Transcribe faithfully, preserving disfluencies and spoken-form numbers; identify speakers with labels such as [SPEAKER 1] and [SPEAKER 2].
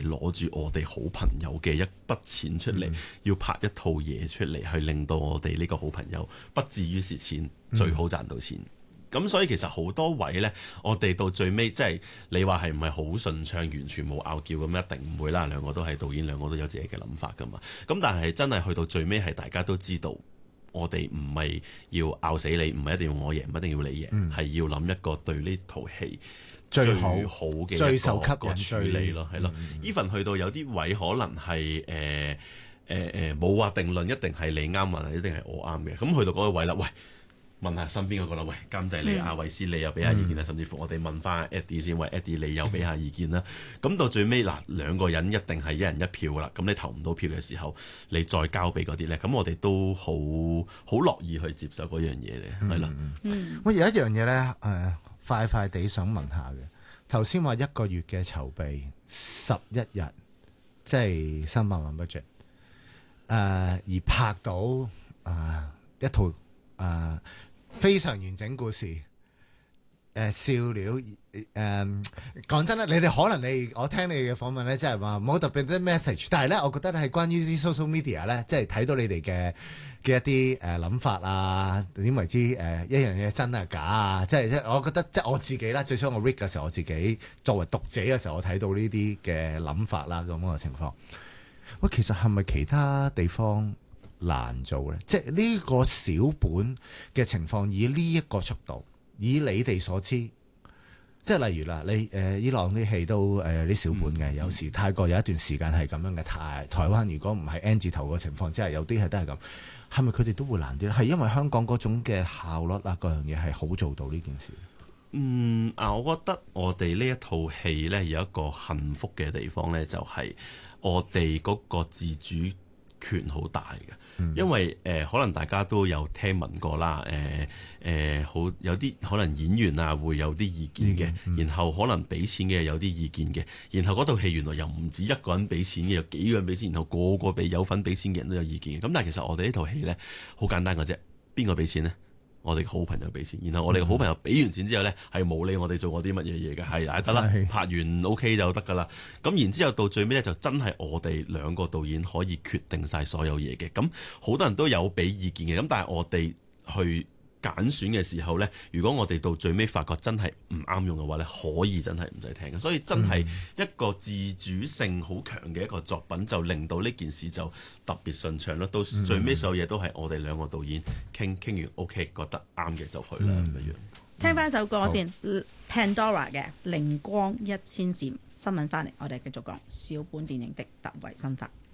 [SPEAKER 1] 攞住我哋好朋友嘅一筆錢出嚟，嗯、要拍一套嘢出嚟，去令到我哋呢個好朋友不至於蝕錢，最好賺到錢。咁、嗯、所以其實好多位呢，我哋到最尾即係你話係唔係好順暢，完全冇拗撬咁，一定唔會啦。兩個都係導演，兩個都有自己嘅諗法噶嘛。咁但係真係去到最尾係大家都知道。我哋唔係要拗死你，唔係一定要我贏，唔一定要你贏，係、嗯、要諗一個對呢套戲最好嘅
[SPEAKER 2] 最受吸
[SPEAKER 1] 引處理咯，係咯。even、嗯、去到有啲位可能係誒誒誒冇話定論，一定係你啱，或者一定係我啱嘅。咁去到嗰個位啦，喂，問下身邊嗰個啦，喂，監製你阿衛斯，你又俾下意見啦，嗯、甚至乎我哋問翻 Eddie 先，喂 Eddie 你又俾下意見啦。咁、嗯、到最尾嗱，兩個人一定係一人一票噶啦。咁你投唔到票嘅時候，你再交俾嗰啲咧，咁我哋都好好樂意去接受嗰樣嘢嚟，係咯。
[SPEAKER 2] 嗯，我有一樣嘢咧，誒、呃，快快地想問下嘅。頭先話一個月嘅籌備，十一日，即係三百萬 budget，誒、呃，而拍到誒、呃、一套誒。呃非常完整故事，誒、呃、笑料，誒、呃、講真啦，你哋可能你我聽你嘅訪問咧，即係話冇特別啲 message，但係咧，我覺得係關於啲 social media 咧，即係睇到你哋嘅嘅一啲誒諗法啊，點為之誒、呃、一樣嘢真係假啊？即係即係我覺得即係我自己啦，最初我 read 嘅時候，我自己作為讀者嘅時候，我睇到呢啲嘅諗法啦，咁嘅情況。喂，其實係咪其他地方難做咧？即係呢個小本嘅情況，以呢一個速度，以你哋所知，即係例如啦，你誒、呃、伊朗啲戲都誒啲、呃、小本嘅，嗯、有時泰國有一段時間係咁樣嘅，台台灣如果唔係 N 字頭嘅情況之下，有啲係都係咁，係咪佢哋都會難啲咧？係因為香港嗰種嘅效率啊，各樣嘢係好做到呢件事。
[SPEAKER 1] 嗯啊，我覺得我哋呢一套戲咧有一個幸福嘅地方咧，就係、是、我哋嗰個自主權好大嘅。因為誒、呃、可能大家都有聽聞過啦，誒誒好有啲可能演員啊會有啲意見嘅，嗯、然後可能俾錢嘅有啲意見嘅，然後嗰套戲原來又唔止一個人俾錢嘅，有幾個人俾錢，然後個個俾有份俾錢嘅人都有意見嘅。咁但係其實我哋呢套戲咧好簡單嘅啫，邊個俾錢呢？我哋嘅好朋友俾錢，然後我哋嘅好朋友俾完錢之後呢，係冇理我哋做過啲乜嘢嘢嘅，係唉得啦，拍完 OK 就得噶啦。咁然之後到最尾呢，就真係我哋兩個導演可以決定晒所有嘢嘅。咁好多人都有俾意見嘅，咁但係我哋去揀選嘅時候呢，如果我哋到最尾發覺真係唔啱用嘅話呢，可以真係唔使聽嘅。所以真係一個自主性好強嘅一個作品，就令到呢件事就特別順暢咯。到最尾所有嘢都係我哋兩個導演傾傾完 OK，覺得啱嘅就去啦咁樣。
[SPEAKER 3] 聽翻首歌先，好 Pandora 嘅《靈光一千閃》新聞翻嚟，我哋繼續講小本電影的突圍心法。